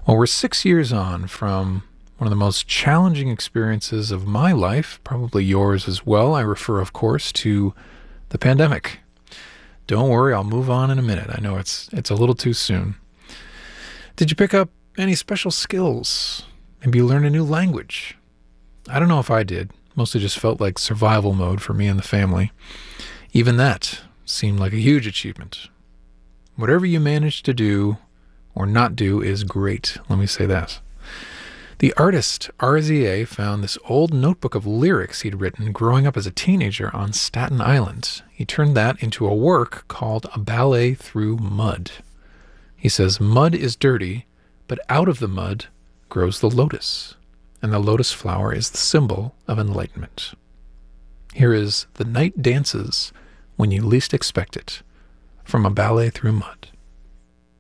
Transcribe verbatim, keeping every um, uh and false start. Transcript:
Well, we're six years on from one of the most challenging experiences of my life, probably yours as well. I refer, of course, to the pandemic. Don't worry, I'll move on in a minute. I know it's it's a little too soon. Did you pick up any special skills? Maybe you learn a new language? I don't know if I did. Mostly just felt like survival mode for me and the family. Even that seemed like a huge achievement. Whatever you managed to do or not do is great, let me say that. The artist R Z A found this old notebook of lyrics he'd written growing up as a teenager on Staten Island. He turned that into a work called A Ballet Through Mud. He says, "Mud is dirty, but out of the mud grows the lotus, and the lotus flower is the symbol of enlightenment." Here is The Night Dances When You Least Expect It, from A Ballet Through Mud.